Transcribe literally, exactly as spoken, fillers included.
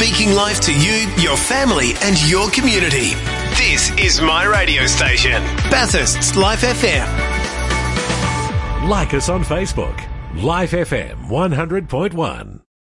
speaking life to you, your family and your community. This is my radio station, Bathurst's Life F M. Like us on Facebook, Life F M one hundred point one.